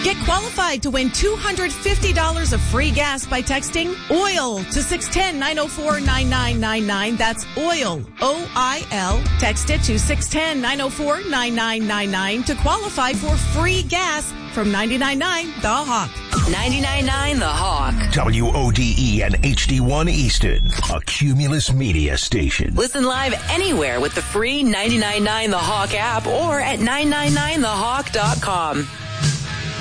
Get qualified to win $250 of free gas by texting OIL to 610-904-9999. That's OIL, O-I-L. Text it to 610-904-9999 to qualify for free gas from 99.9 The Hawk. 99.9 The Hawk. WODE and HD1 Easton, a Cumulus Media station. Listen live anywhere with the free 99.9 The Hawk app or at 999thehawk.com.